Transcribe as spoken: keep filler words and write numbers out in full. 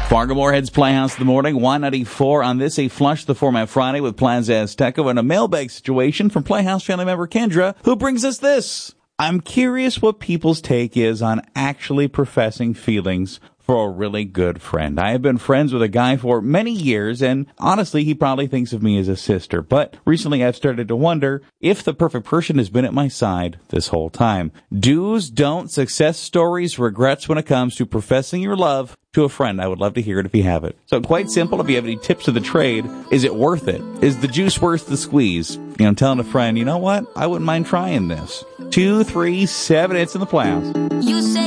Fargo Moorhead's Playhouse in the morning, one ninety-four on this, a Flush the Format Friday with Plaza Azteca and a mailbag situation from Playhouse family member Kendra, who brings us this. I'm curious what people's take is on actually professing feelings for a really good friend. I have been friends with a guy for many years, and honestly, he probably thinks of me as a sister. But recently, I've started to wonder if the perfect person has been at my side this whole time. Do's, don'ts, success stories, regrets when it comes to professing your love to a friend. I would love to hear it if you have it. So quite simple. If you have any tips of the trade, is it worth it? Is the juice worth the squeeze? You know, telling a friend, you know what? I wouldn't mind trying this. Two, three, seven, it's in the Playhouse. You say